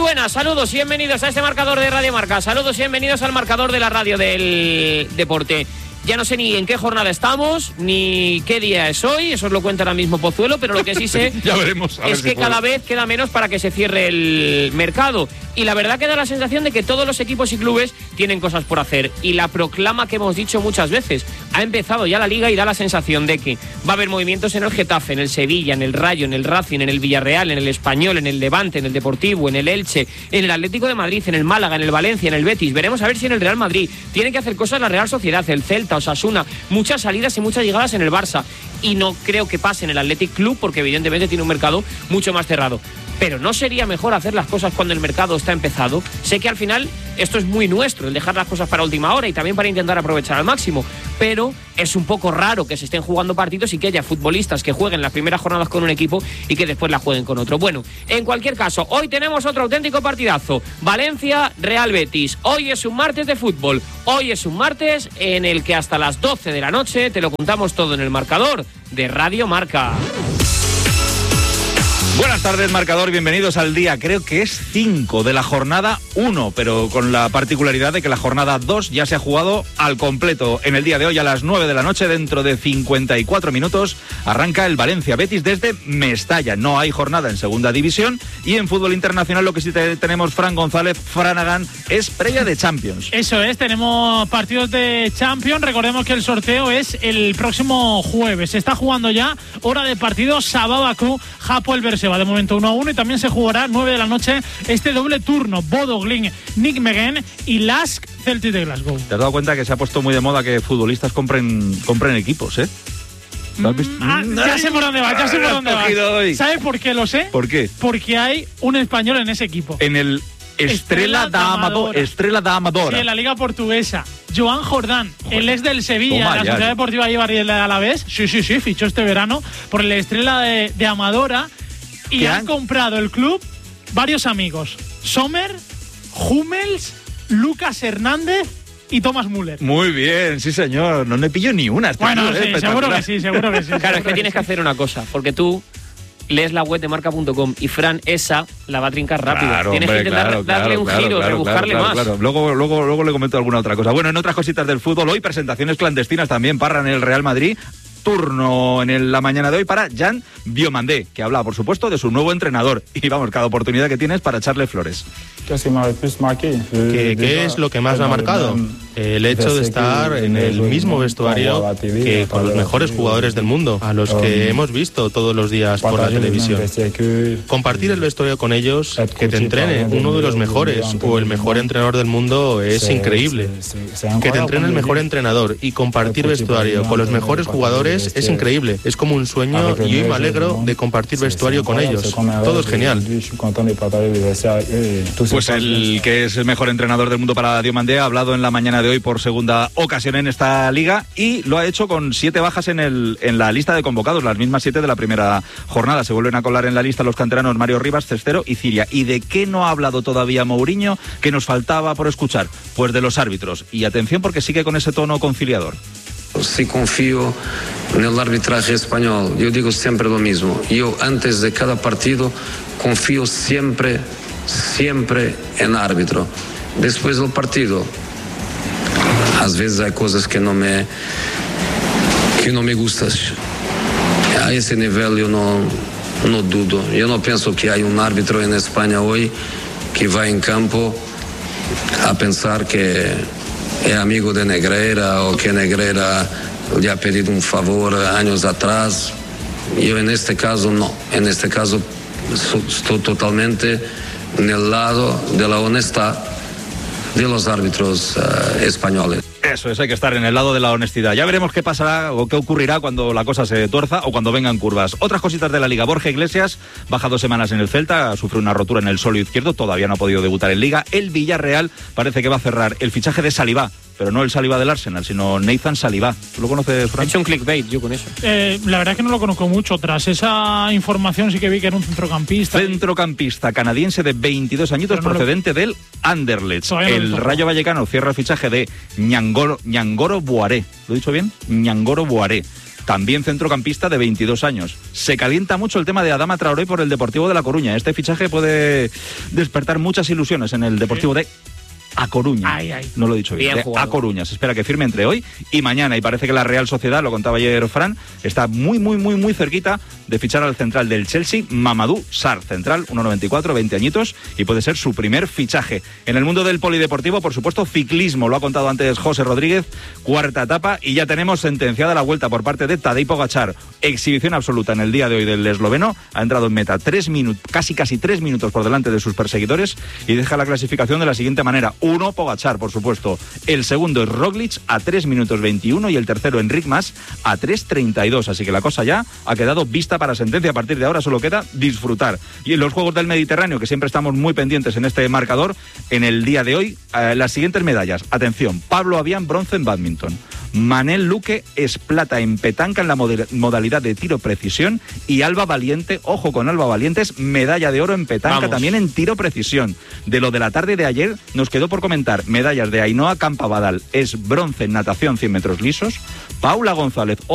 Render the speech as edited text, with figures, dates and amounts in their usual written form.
buenas, saludos y bienvenidos a este marcador de Radio Marca. Saludos y bienvenidos al marcador de la radio del deporte. Ya no sé ni en qué jornada estamos, ni qué día es hoy, eso os lo cuenta ahora mismo Pozuelo, pero lo que sí sé ya veremos, es que cada vez queda menos para que se cierre el mercado. Y la verdad que da la sensación de que todos los equipos y clubes tienen cosas por hacer. Y la proclama que hemos dicho muchas veces. Ha empezado ya la Liga y da la sensación de que va a haber movimientos en el Getafe, en el Sevilla, en el Rayo, en el Racing, en el Villarreal, en el Español, en el Levante, en el Deportivo, en el Elche, en el Atlético de Madrid, en el Málaga, en el Valencia, en el Betis. Veremos a ver si en el Real Madrid tiene que hacer cosas la Real Sociedad, el Celta, Osasuna. Muchas salidas y muchas llegadas en el Barça. Y no creo que pase en el Athletic Club porque evidentemente tiene un mercado mucho más cerrado. Pero ¿no sería mejor hacer las cosas cuando el mercado está empezado? Sé que al final esto es muy nuestro, el dejar las cosas para última hora y también para intentar aprovechar al máximo, pero es un poco raro que se estén jugando partidos y que haya futbolistas que jueguen las primeras jornadas con un equipo y que después la jueguen con otro. Bueno, en cualquier caso, hoy tenemos otro auténtico partidazo. Valencia-Real Betis. Hoy es un martes de fútbol. Hoy es un martes en el que hasta las 12 de la noche te lo contamos todo en el marcador de Radio Marca. Buenas tardes, marcador, bienvenidos al día, creo que es 5 de la jornada 1, pero con la particularidad de que la jornada 2 ya se ha jugado al completo. En el día de hoy a las 9 de la noche, dentro de 54 minutos, arranca el Valencia-Betis desde Mestalla. No hay jornada en segunda división y en fútbol internacional lo que sí tenemos, Fran González, Flanagan, es previa de Champions. Eso es, tenemos partidos de Champions, recordemos que el sorteo es el próximo jueves. Se está jugando ya, hora de partido, Sabah Bakú, Hapoel Beersheva. Va de momento 1-1 y también se jugará 9 de la noche este doble turno, Bodo Glimt, Nijmegen y Lask Celtic de Glasgow. ¿Te has dado cuenta que se ha puesto muy de moda que futbolistas compren equipos, Ya sé por dónde vas, ¿Sabes por qué lo sé? ¿Por qué? Porque hay un español en ese equipo. En el Estrela da Amadora. Sí, en la Liga Portuguesa. Joan Jordán, el ex del Sevilla, la Sociedad Deportiva Eibar y el Alavés. Sí, fichó este verano por el Estrela de Amadora. Y han comprado el club varios amigos. Sommer, Hummels, Lucas Hernández y Thomas Müller. Muy bien, sí señor. No me pillo ni una. Bueno, sí, seguro que sí. Claro, es que tienes que hacer una cosa, porque tú lees la web de marca.com y Fran esa la va a trincar rápido. Claro, tienes que intentar darle un giro, rebuscarle más. Claro. Luego le comento alguna otra cosa. Bueno, en otras cositas del fútbol, hoy presentaciones clandestinas también, Parra en el Real Madrid. Turno en la mañana de hoy para Jan Diomandé, que habla, por supuesto, de su nuevo entrenador. Y vamos, cada oportunidad que tienes para echarle flores. ¿Qué es lo que más me ha marcado? El hecho de estar en el mismo vestuario que con los mejores jugadores del mundo, a los que hemos visto todos los días por la televisión. Compartir el vestuario con ellos, que te entrene uno de los mejores o el mejor entrenador del mundo es increíble. Que te entrene el mejor entrenador y compartir vestuario con los mejores jugadores es increíble. Es como un sueño y hoy me alegro de compartir vestuario con ellos. Todo es genial. Pues el que es el mejor entrenador del mundo para Diomandé ha hablado en la mañana de hoy por segunda ocasión en esta liga y lo ha hecho con 7 bajas en la lista de convocados, las mismas 7 de la primera jornada. Se vuelven a colar en la lista los canteranos Mario Rivas, Cestero y Ciria. ¿Y de qué no ha hablado todavía Mourinho? ¿Qué nos faltaba por escuchar? Pues de los árbitros. Y atención porque sigue con ese tono conciliador. Si confío en el arbitraje español, yo digo siempre lo mismo. Yo antes de cada partido confío siempre en árbitro. Después del partido, a veces hay cosas que no me gustan. A ese nivel yo no dudo. Yo no pienso que hay un árbitro en España hoy que va en campo a pensar que es amigo de Negreira o que Negreira le ha pedido un favor años atrás. Yo en este caso no. En este caso estoy totalmente en el lado de la honestidad de los árbitros españoles. Eso es, hay que estar en el lado de la honestidad. Ya veremos qué pasará o qué ocurrirá cuando la cosa se tuerza o cuando vengan curvas. Otras cositas de la Liga. Borja Iglesias baja 2 semanas en el Celta, sufre una rotura en el sóleo izquierdo, todavía no ha podido debutar en Liga. El Villarreal parece que va a cerrar el fichaje de Saliba, pero no el Saliba del Arsenal, sino Nathan Saliba. ¿Tú lo conoces, Fran? He hecho un clickbait yo con eso. La verdad es que no lo conozco mucho. Tras esa información sí que vi que era un centrocampista. Centrocampista canadiense de 22 añitos procedente del Anderlecht. El Rayo Vallecano cierra el fichaje de Ñangoro Boaré. ¿Lo he dicho bien? Ñangoro Boaré. también centrocampista de 22 años. Se calienta mucho el tema de Adama Traoré por el Deportivo de La Coruña. Este fichaje puede despertar muchas ilusiones en el Deportivo de A Coruña. No lo he dicho bien. A Coruña. Se espera que firme entre hoy y mañana. Y parece que la Real Sociedad, lo contaba ayer Fran, está muy cerquita de fichar al central del Chelsea, Mamadou Sarr. Central, 1,94, 20 añitos, y puede ser su primer fichaje. En el mundo del polideportivo, por supuesto, ciclismo. Lo ha contado antes José Rodríguez. Cuarta etapa y ya tenemos sentenciada la vuelta por parte de Tadej Pogačar. Exhibición absoluta en el día de hoy del esloveno. Ha entrado en meta 3 minutos, casi 3 minutos por delante de sus perseguidores y deja la clasificación de la siguiente manera. 1, Pogačar, por supuesto. El segundo es Roglic a 3 minutos 21 y el tercero Enric Mas a 3:32. Así que la cosa ya ha quedado vista para sentencia. A partir de ahora solo queda disfrutar. Y en los Juegos del Mediterráneo, que siempre estamos muy pendientes en este marcador, en el día de hoy, las siguientes medallas. Atención, Pablo Avián, bronce en bádminton. Manel Luque es plata en petanca en la modalidad de tiro precisión y Alba Valiente, ojo con Alba Valiente, es medalla de oro en petanca también en tiro precisión. De lo de la tarde de ayer nos quedó por comentar medallas de Ainhoa Campabadal, es bronce en natación 100 metros lisos, Paula González